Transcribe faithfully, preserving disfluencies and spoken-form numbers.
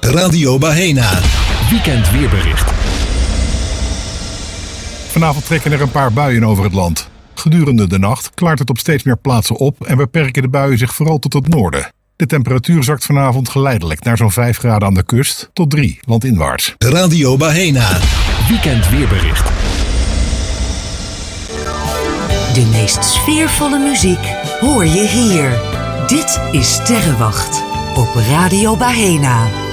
Radio Bahena. Weekend weerbericht. Vanavond trekken er een paar buien over het land. Gedurende de nacht klaart het op steeds meer plaatsen op en beperken de buien zich vooral tot het noorden. De temperatuur zakt vanavond geleidelijk naar zo'n vijf graden aan de kust tot drie landinwaarts. Radio Bahena. Weekend weerbericht. De meest sfeervolle muziek hoor je hier. Dit is Sterrenwacht op Radio Bahena.